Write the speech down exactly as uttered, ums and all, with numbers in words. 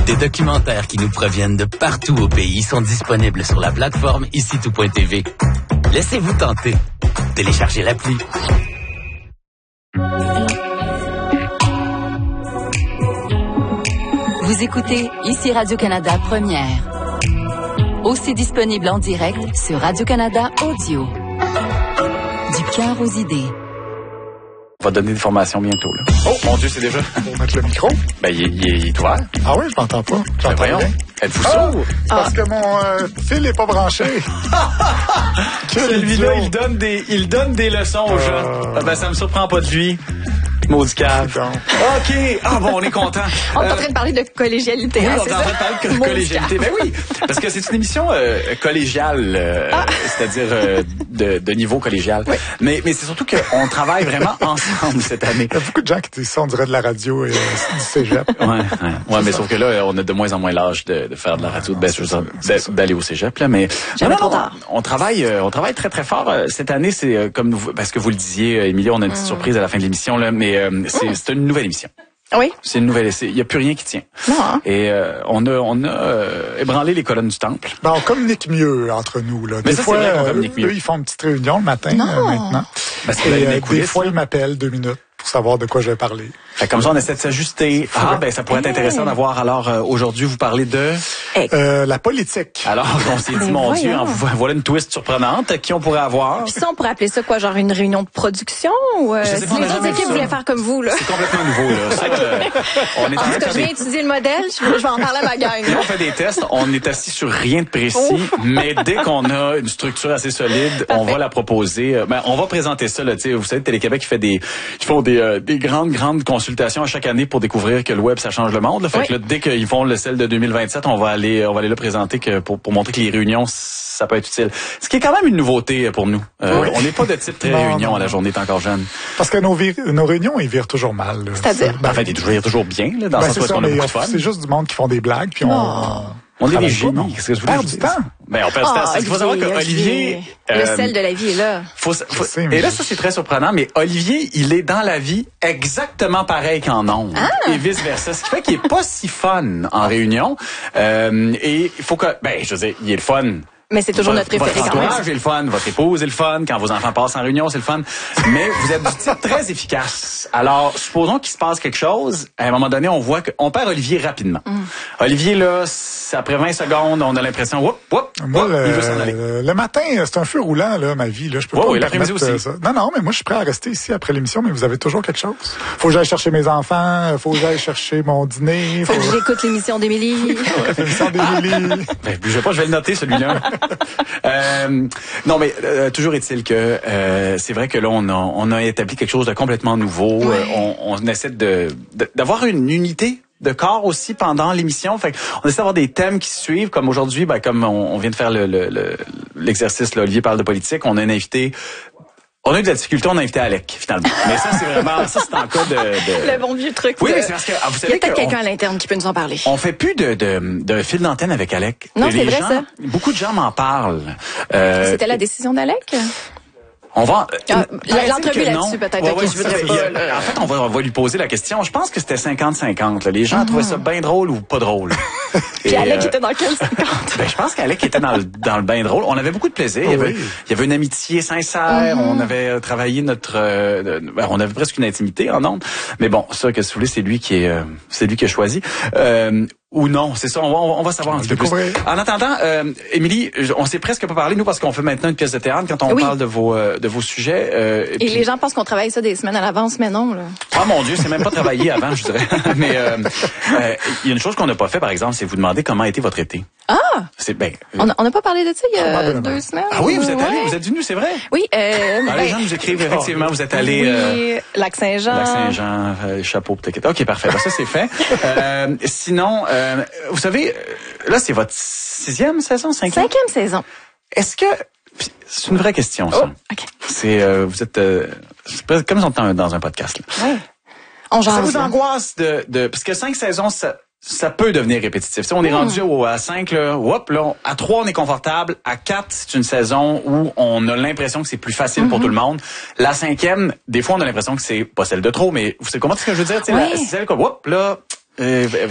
Des documentaires qui nous proviennent de partout au pays sont disponibles sur la plateforme ici tout point t v. Laissez-vous tenter. Téléchargez l'appli. Vous écoutez ici Radio-Canada Première. Aussi disponible en direct sur Radio-Canada Audio. Du cœur aux idées. On va donner des formations bientôt. Là. Oh, mon Dieu, c'est déjà... Pour mettre le micro? Ben, il, il, il est ouvert. Ah oui, je m'entends pas. J'entends ben rien. Êtes-vous oh, sourd? C'est parce que mon euh, fil est pas branché. Celui-là, il donne des, il donne des leçons aux gens. Euh... Ah ben, ça me surprend pas de lui. Maudit cave. OK. Ah bon, on est content. On est euh, en train de parler de collégialité. Oui, hein, on est en train de parler de collégialité. Ben oui, parce que c'est une émission euh, collégiale, euh, ah. c'est-à-dire euh, de, de niveau collégial. Oui. Mais, mais c'est surtout qu'on travaille vraiment ensemble cette année. Il y a beaucoup de gens qui disent ça, on dirait de la radio et euh, du cégep. Ouais, ouais. ouais mais ça. Sauf que là, on a de moins en moins l'âge de, de faire de la radio, ben, de, d'aller au cégep. Là, mais non, non, non, on, on travaille, on travaille très très fort cette année. C'est comme nous, parce que vous le disiez, Émilie, on a une petite mm. surprise à la fin de l'émission là, mais euh, c'est, mm. c'est une nouvelle émission. Oui. C'est une nouvelle. Il n'y a plus rien qui tient. Non. Hein? Et euh, on a, on a euh, ébranlé les colonnes du temple. Ben, on communique mieux entre nous. Là. Mais des ça, fois, c'est vrai qu'on euh, communique mieux. Eux, ils font une petite réunion le matin euh, maintenant. Parce que Et, euh, coulisses, des fois, ils m'appellent deux minutes pour savoir de quoi je vais parler. Fait comme ça, on essaie de s'ajuster. Ah, ben ça pourrait être intéressant d'avoir. Alors, euh, aujourd'hui, vous parlez de... Euh, la politique. Alors, on s'est dit, mon Dieu, hein, voilà une twist surprenante. Qui on pourrait avoir? Puis ça, on pourrait appeler ça quoi, genre une réunion de production? Ou euh, si les autres équipes voulaient faire comme vous, là? C'est complètement nouveau, là. Ça, euh, on est en, en tout cas, je viens étudier le modèle, je, je vais en parler à ma gang. Nous, on fait des tests, on est assis sur rien de précis, oh. mais dès qu'on a une structure assez solide, Parfait. on va la proposer. Ben, on va présenter ça, là. Tu sais, vous savez, Télé-Québec, qui fait des, ils font des, euh, des grandes, grandes consultations à chaque année pour découvrir que le web, ça change le monde. Là. Fait oui. que là, dès qu'ils font le celle de deux mille vingt-sept, on va aller, on va aller là présenter que pour, pour montrer que les réunions, ça peut être utile. Ce qui est quand même une nouveauté pour nous. Euh, oui. On n'est pas de type très non, réunion non. à la journée, est encore jeune. Parce que nos, vir- nos réunions, ils virent toujours mal. Là. C'est-à-dire? Ben, en fait, ils virent toujours bien, là, dans ben, le sens où on a beaucoup de fun. C'est juste du monde qui font des blagues, puis on... Oh. On est des génies. Qu'est-ce que je voulais perd du temps. Ben, on perd du temps. Il faut savoir que Olivier... Le euh, sel de la vie est là. Faut, faut, sais, et là, ça, c'est très surprenant, mais Olivier, il est dans la vie exactement pareil qu'en ondes. Ah. Et vice-versa. Ce qui fait qu'il est pas si fun en réunion. Euh, et il faut que... Ben, je veux dire, il est le fun... Mais c'est toujours votre, notre préféré votre quand même. entourage est le fun, votre épouse est le fun, quand vos enfants passent en réunion, c'est le fun. Mais vous êtes du type très efficace. Alors, supposons qu'il se passe quelque chose, à un moment donné, on voit qu'on perd Olivier rapidement. Mm. Olivier, là, après vingt secondes, on a l'impression, whoop, whoop, moi, whoop, le, il veut s'en aller. Le matin, c'est un feu roulant, là, ma vie. Là. Je peux ouais, pas oui, me l'après-midi aussi. Ça. Non, non, mais moi, je suis prêt à rester ici après l'émission, mais vous avez toujours quelque chose. Faut que j'aille chercher mes enfants, faut que j'aille chercher mon dîner. Faut, faut que j'écoute l'émission d'Émilie. l'émission d'Émilie. Ben, je sais pas, je vais le noter, celui-là. Euh, non, mais euh, toujours est-il que euh, c'est vrai que là, on a, on a établi quelque chose de complètement nouveau. Oui. Euh, on, on essaie de, de d'avoir une unité de corps aussi pendant l'émission. Fait on essaie d'avoir des thèmes qui se suivent, comme aujourd'hui, ben, comme on, on vient de faire le, le, le, l'exercice, là, Olivier parle de politique, on a un invité... On a eu de la difficulté, on a invité Alec, finalement. Mais ça, c'est vraiment, ça, c'est en cas de, de... Le bon vieux truc. Oui, de... mais c'est parce que, ah, vous savez il y a peut-être que quelqu'un on... à l'interne qui peut nous en parler. On fait plus de, de, de fil d'antenne avec Alec. Non, et c'est vrai, gens, ça. Beaucoup de gens m'en parlent. Euh... C'était la décision d'Alec? On va... Ah, l'entrevue là-dessus, peut-être, ouais, okay, ouais, je voudrais ça, pas... A, en fait, on va, on va lui poser la question. Je pense que c'était cinquante cinquante. Là. Les gens mm-hmm. trouvaient ça bien drôle ou pas drôle. Puis Et Alec euh, était dans quel cinquante? Ben, je pense qu'Alec était dans le, dans le bien drôle. On avait beaucoup de plaisir. Oh, il, y avait, oui. il y avait une amitié sincère. Mm-hmm. On avait travaillé notre... Euh, ben, on avait presque une intimité en ondes. Mais bon, ça, que si vous voulez, c'est lui qui est, euh, c'est lui qui a choisi. Euh, Ou non, c'est ça, on va, on va savoir un petit peu plus. En attendant, euh, Émilie, on s'est presque pas parlé, nous, parce qu'on fait maintenant une pièce de théâtre quand on oui. parle de vos euh, de vos sujets. Euh, et puis... les gens pensent qu'on travaille ça des semaines à l'avance, mais non. Là. Ah mon Dieu, c'est même pas travaillé avant, je dirais. Mais il euh, euh, y a une chose qu'on n'a pas fait, par exemple, c'est vous demander comment a été votre été. Ah! C'est ben. Euh... On n'a pas parlé de ça il y a deux semaines. Ah oui, vous êtes ouais. allé, vous êtes venu, c'est vrai. Oui. Euh, ah, ben, les gens nous écrivent effectivement, vous êtes allé. Oui, euh, Lac-Saint-Jean. Lac-Saint-Jean, euh, chapeau, peut-être. Ok, parfait. Ben, ça c'est fait. euh, sinon, euh, vous savez, là c'est votre sixième saison, cinquième. Cinquième saison. Est-ce que c'est une vraie question ça? Oh, okay. C'est euh, vous êtes euh, c'est comme si on était dans un podcast. Là. Ouais. On ça jase, vous angoisse de, de parce que cinq saisons ça. Ça peut devenir répétitif. Si on est mmh. rendu au, à cinq, là, hop, là, à trois, on est confortable. À quatre, c'est une saison où on a l'impression que c'est plus facile mmh. pour tout le monde. La cinquième, des fois, on a l'impression que c'est pas celle de trop, mais vous savez comment ce que je veux dire? Ouais. La, c'est celle comme, hop, là, euh,